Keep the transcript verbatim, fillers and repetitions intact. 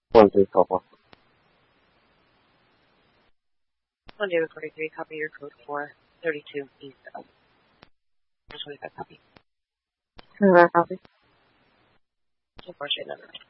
One three couple. One David forty-three, copy your code four thirty-two east of twenty-five copy. Can I copy? Unfortunate number.